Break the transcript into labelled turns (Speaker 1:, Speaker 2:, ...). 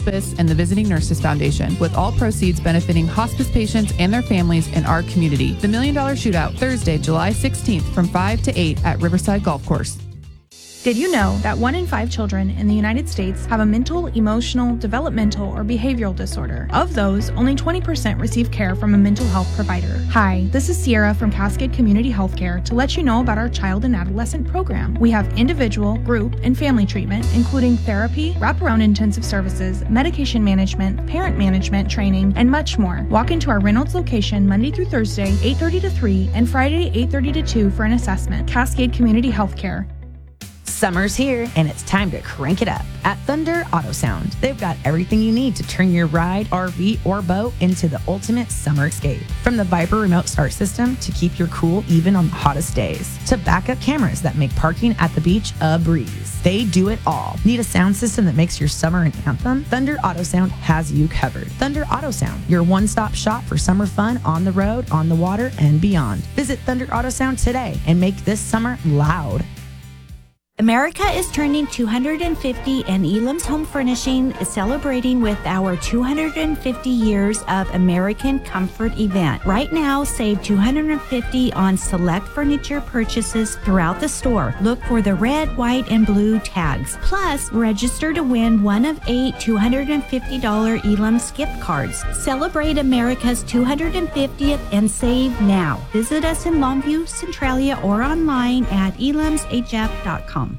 Speaker 1: Hospice and the Visiting Nurses Foundation, with all proceeds benefiting hospice patients and their families in our community. The $1 Million Shootout, Thursday, July 16th from 5 to 8 at Riverside Golf Course.
Speaker 2: Did you know that 1 in 5 children in the United States have a mental, emotional, developmental, or behavioral disorder? Of those, only 20% receive care from a mental health provider. Hi, this is Sierra from Cascade Community Healthcare to let you know about our child and adolescent program. We have individual, group, and family treatment, including therapy, wraparound intensive services, medication management, parent management training, and much more. Walk into our Reynolds location Monday through Thursday, 8:30 to 3, and Friday, 8:30 to 2 for an assessment. Cascade Community Healthcare.
Speaker 3: Summer's here, and it's time to crank it up at Thunder Auto Sound. They've got everything you need to turn your ride, RV, or boat into the ultimate summer escape. From the Viper remote start system to keep your cool even on the hottest days, to backup cameras that make parking at the beach a breeze. They do it all. Need a sound system that makes your summer an anthem? Thunder Auto Sound has you covered. Thunder Auto Sound, your one-stop shop for summer fun on the road, on the water, and beyond. Visit Thunder Auto Sound today and make this summer loud.
Speaker 4: America is turning 250 and Elam's Home Furnishing is celebrating with our 250 years of American Comfort event. Right now, save $250 on select furniture purchases throughout the store. Look for the red, white, and blue tags. Plus, register to win one of 8 $250 Elam's gift cards. Celebrate America's 250th and save now. Visit us in Longview, Centralia, or online at elamshf.com.